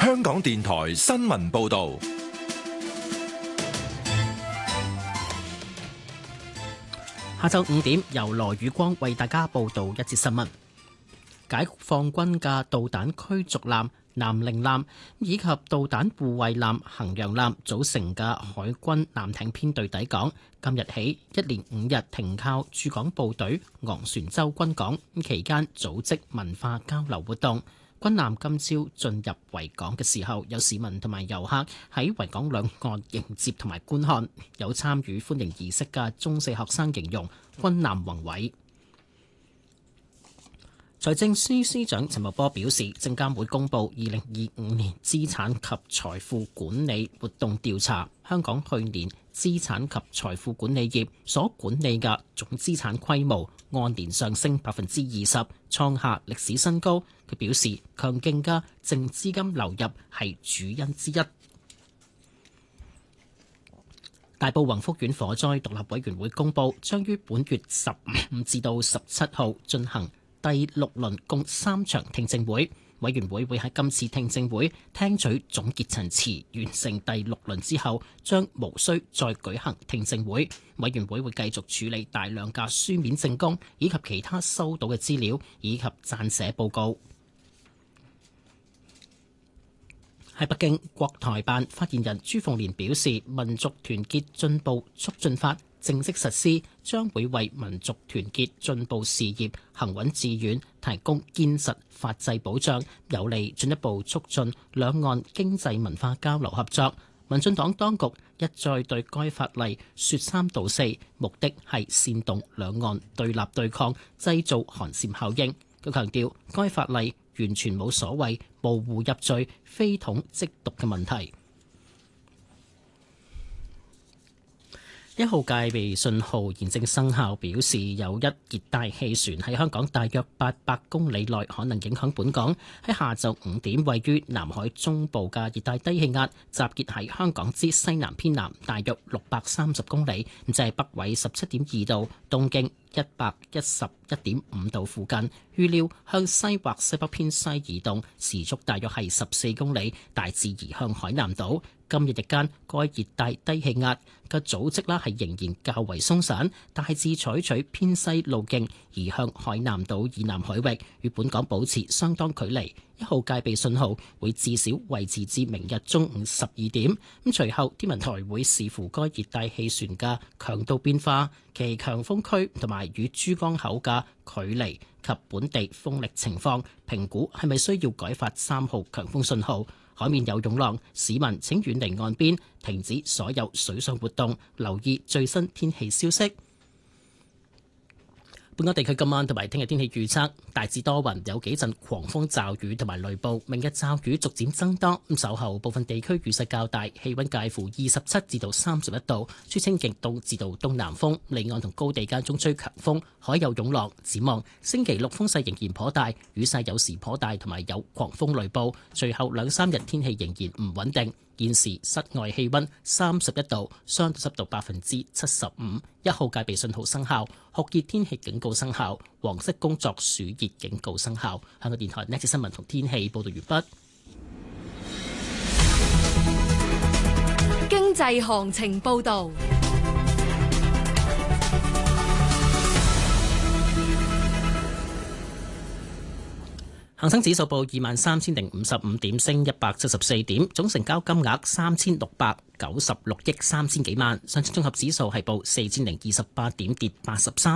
香港電台新聞報道。 下晝5點，由羅宇光為大家報道一節新聞。解放軍嘅導彈驅逐艦南寧艦以及導彈護衛艦衡陽艦組成嘅海軍艦艇編隊抵港，今日起一連5日停靠駐港部隊昂船洲軍港，期間組織文化交流活動。軍艦今朝進入維港嘅時候，有市民同埋遊客喺維港兩岸迎接同埋觀看。有參與歡迎儀式嘅中四學生形容軍艦宏偉。財政司司長陳茂波表示，證監會公布2025年資產及財富管理活動調查，香港去年資產及財富管理業所管理嘅總資產規模按年上升20%，創下歷史新高。佢表示，強勁嘅淨資金流入係主因之一。大埔宏福苑火災獨立委員會公布，將於本月15至到17號進行第6輪共3場聽證會。委員會會喺今次聽證會聽取總結陳詞，完成第6輪之後，將無需再舉行聽證會。委員會會繼續處理大量嘅書面證供，以及其他收到嘅資料，以及撰寫報告。喺北京，國台辦發言人朱鳳蓮表示，民族團結進步促進法正式實施，將會為民族團結進步事業行穩致遠提供堅實法制保障，有利進一步促進兩岸經濟文化交流合作。民進黨當局一再對該法例說三道四，目的係煽動兩岸對立對抗，製造寒蟬效應。佢強調，該法例完全冇所謂模糊入罪、非統即獨嘅問題。1號戒備信號現正生效，表示有一熱帶氣旋喺香港大約800公里內可能影響本港。喺下晝5點，位於南海中部嘅熱帶低氣壓集結喺香港之西南偏南大約630公里，即係北緯17.2度、東經111.5度附近。預料向西或西北偏西移動，時速大約係14公里，大致移向海南島。今日日間，該熱帶低氣壓嘅組織係仍然較為鬆散，大致採取偏西路徑移向海南島以南海域，與本港保持相當距離。1號戒備信號會至少維持至明日中午12點。咁隨後天文台會視乎該熱帶氣旋嘅強度變化、其強風區同埋與珠江口嘅距離及本地風力情況，評估係咪需要改發3號強風信號。海面有湧浪，市民請遠離岸邊，停止所有水上活動，留意最新天氣消息。本港地區今晚同埋聽日天氣預測，大致多雲，有幾陣狂風驟雨同埋雷暴。明日驟雨逐漸增多，稍後部分地區雨勢較大，氣溫介乎27至到31度，吹清勁東至到東南風，離岸同高地間中吹強風，海有湧浪。展望星期六風勢仍然頗大，雨勢有時頗大，同埋有狂風雷暴。隨後2-3日天氣仍然唔穩定。現時室外氣溫31度，相對濕度75%，1號戒備信號生效，酷熱天氣警告生效，黃色工作暑熱警告生效。香港電台呢節新聞同天氣報道完畢。 經濟行情報道。 恒生指數報23,055點，升174點，總成交金額3,696億3千幾萬。上證綜合指數係報4,028點，跌83